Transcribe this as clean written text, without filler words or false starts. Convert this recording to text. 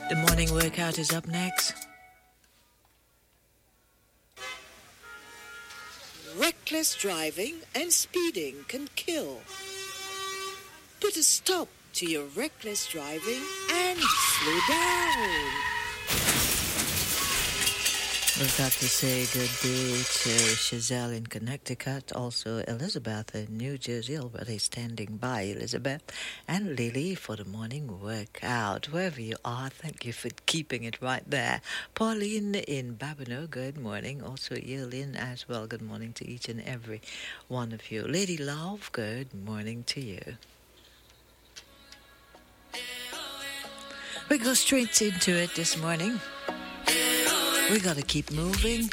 The morning workout is up next. Reckless driving and speeding can kill. Put a stop to your reckless driving and slow down. We've got to say good day to Chazelle in Connecticut, also Elizabeth in New Jersey, already standing by, Elizabeth, and Lily for the morning workout. Wherever you are, thank you for keeping it right there. Pauline in Babino, good morning. Also Yelin as well, good morning to each and every one of you. Lady Love, good morning to you. We go straight into it this morning. We gotta keep moving.